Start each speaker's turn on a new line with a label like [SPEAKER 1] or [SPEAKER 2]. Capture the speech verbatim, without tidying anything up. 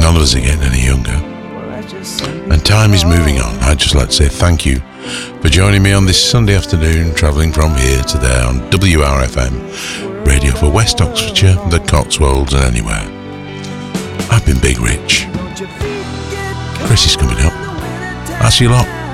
[SPEAKER 1] none of us are getting any younger. And time is moving on. I'd just like to say thank you for joining me on this Sunday afternoon, travelling from here to there on W R F M, radio for West Oxfordshire, the Cotswolds and anywhere. I've been Big Rich. Chris is coming up. I'll see you lot.